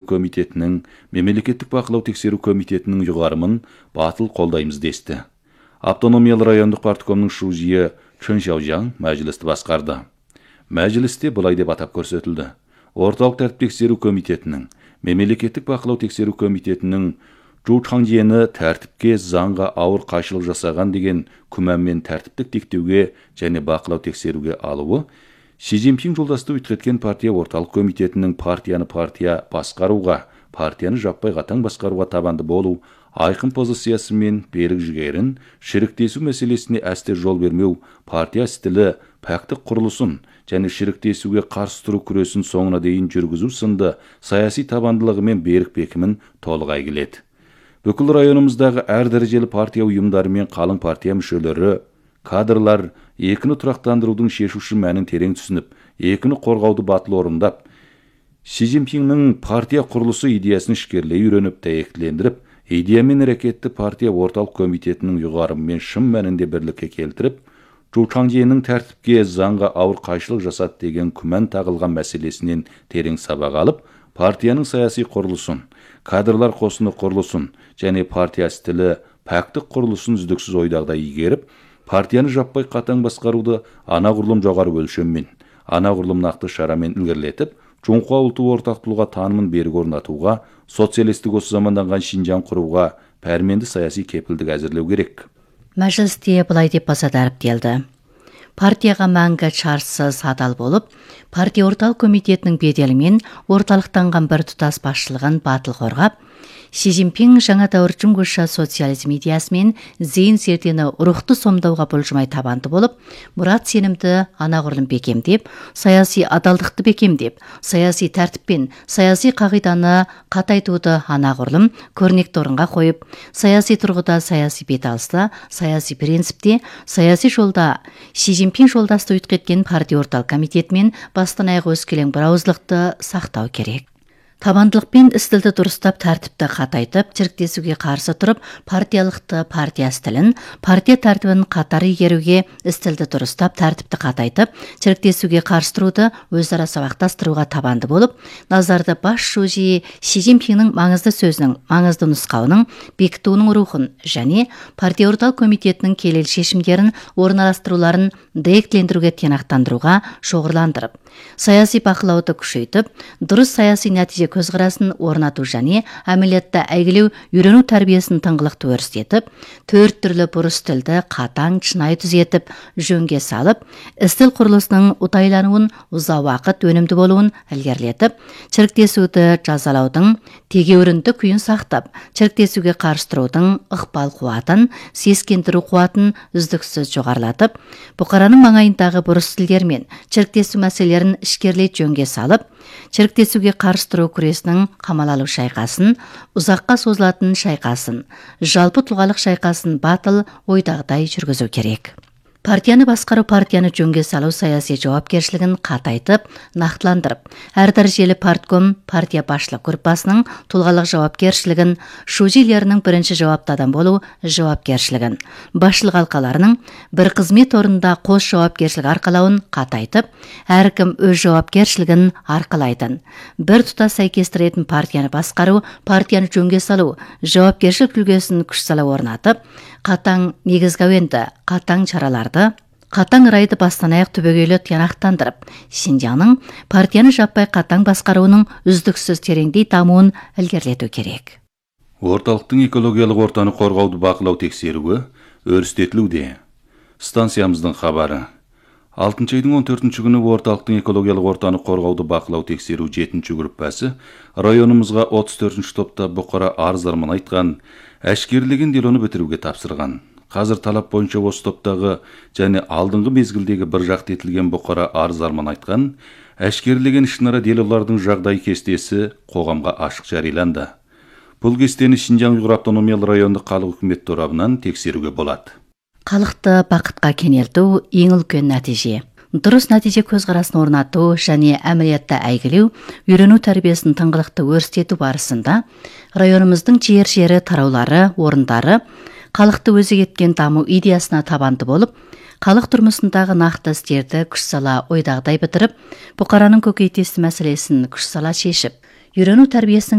комитетінің, мемлекеттік бақылау тексеру комитетінің ұйғарымын батыл қолдаймыз десті. Автономиялы райондық парткомның шужие Чын Жаужаң мәжілісті басқарды. Мәжілісте бұлай деп атап көрсетілді. Орталық тәртіп тексеру комитетінің, мемлекеттік бақылау тексеру комитетінің Зу Чаңжиені тәртіпке заңға ауыр қайшылық жасаған деген күмәнмен тәртіптік тектеуге және бақылау тексеруге алуы, Си Цзиньпин жолдасты өткеткен партия орталық комитетінің партия басқаруға, партияны жаппай қатаң басқаруға табанды болу, айқын позициясы мен берік жігерін, шіріктесу мәселесіне әсте жол бермеу, партия стілі пәктік құрылысын және шіріктесуге қарсы тұру күресін соңына дейін жүргізу сынды саяси табандылығы мен берік бекімін толық әйгіледі. Бүкіл районымыздағы әр дәрежелі партия ұйымдары мен қалың партия мүшелері, кадрлар екіні тұрақтандырудың шешуші мәнін терең түсініп, екіні қорғауды батыл орындап, Си Цзиньпиннің партия құрылысы идеясын ішкерлей үйреніп, дәйектілендіріп, идея мен әрекетті партия орталық комитетінің ұйғарымымен шын мәнінде бірлікке келтіріп, Зу Чаңжиенің тәртіпке заңға ауыр қайшылық жасады деген күмән тағылған мәселесінен терең сабақ алып, партияның саяси құрылысын, кадрлар қосыны құрылысын және партия стілі пәктік құрылысын үздіксіз ойдағыда игеріп, партияны жаппай қатаң басқаруды анағұрлым жоғары өлшеммен, анағұрлым нақты шарамен ілгерілетіп, Жоңқа ұлты ортақтылығы танымын берік орнатуға, социалистік осы заманданған Шинжаң құруға пәрменді саяси кепілдік әзірлеу керек. Мәжілісте бұлай деп баса дәріптелді. Партияға мәңгі шарсыз адал болып, партия орталық комитетінің беделімен орталықтанған бір тұтас басшылығын батыл қорғап, Си Цзиньпин жаңа дәуір жүңгіша социализм идеясымен зейін зердені рухты сомдауға бұлжымай табанды болып, мұрат сенімді анағұрлым бекемдеп, саяси адалдықты бекемдеп, саяси тәртіппен саяси қағиданы қатайтуды анағұрлым көрнекті орынға қойып, саяси тұрғыда саяси беталыста, саяси принципте, саяси жолда Си Цзиньпин жолдасты өткеткен партия орталық комитетімен бастан аяқ өскелең бірауыздылықты сақтау керек. Табандылықпен істілді дұрыстап тәртіпті қатайтып, шіріктесуге қарсы тұрып, партиялықты партия стілін, партия тәртібін қатар игеруге істілді дұрыстап тәртіпті қатайтып, шіріктесуге қарсы тұруды өзара сабақтастыруға табанды болып, назарды бас шужи Си Цзиньпиннің маңызды сөзінің, маңызды нұсқауының, бекітуінің рухын және партия орталық комитетінің келел шешімдерін орналастыруларын дәйектілендіруге тиянақтандыруға шоғырландырып, саяси бақылауды күшейтіп, дұрыс саяси нәтиже көзқарасын орнату және әмелетті әйгілеу үйрену тәрбиесін тыңғылықты өрістетіп, төрт түрлі бұрыс тілді қатаң шынайы түзетіп, жөнге салып, істіл құрылысының ұтайлануын, ұзақ уақыт өнімді болуын ілгерілетіп, шіріктесуді жазалаудың тегеурінді күйін сақтап, шіріктесуге қарсы тұрудың ықпал қуатын, сескендіру қуатын үздіксіз жоғарылатып, бұқараның маңайындағы бұрыс тілдер мен шіріктесу мәселелерін ішкерлей жөнге салып, шіріктесуге қарсы тұру күресінің қамалалу шайқасын, ұзаққа созылатын шайқасын, жалпы тұлғалық шайқасын батыл ойдағыдай жүргізу керек. Партияны басқару, партияны жөнге салу саяси жауапкершілігін қатайтып, нақтыландырып, әр дәрежелі партком партия басшылық группасының тұлғалық жауапкершілігін, шужилерінің бірінші жауапты адам болу жауапкершілігін, басшылық алқаларының бір қызмет орнында қос жауапкершілік арқалауын қатайтып, әркім өз жауапкершілігін арқалайтын, бір тұтас сәйкестіретін партияны басқару, партияны жөнге салу, жауапкершілік үлгісін күш сала орнатып, қатаң негізгі әуенді, қатаң шараларды, қатаң райды бастан аяқ түбегейлі тиянақтандырып, Шинжаңның партияны жаппай қатаң басқаруының үздіксіз тереңдей дамуын ілгерілету керек. Орталықтың экологиялық ортаны қорғауды бақылау тексеруі өрістетілуде. Станциямыздың хабары. 6 айдың 14 күні орталықтың экологиялық ортаны қорғауды бақылау тексеру 7-ші группасы районымызға 34-ші топта бұқара арыздармен айтқан әшкерілеген делоны бітіруге тапсырған. Қазір талап бойынша осы топтағы және алдыңғы мезгілдегі бір жақты етілген бұқара арыздармен айтқан әшкерілеген ішінара делолардың жағдай кестесі қоғамға ашық жарияланды. Бұл кестені Шинжаң Уйғур автономиялы райондық халық үкімет торабынан тексеруге болады. Халықты бақытқа кенелту ең үлкен нәтиже. Дұрыс нәтиже көзқарасын орнату және әмілиятты әйгілеу, үйрену тәрбиесін тыңғылықты өрістету барысында районымыздың жері тараулары, орындары халықты өзек еткен даму идеясына табанды болып, халық тұрмысындағы нақты істерді күш сала ойдағыдай бітіріп, бұқараның көкейтесті мәселесін күш сала шешіп, үйрену тәрбиесінің